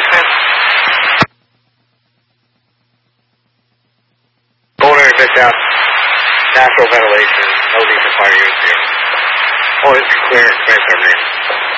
Owner admits out. Natural ventilation. No need to fire unit 0. Oh, it's clear. Space our name.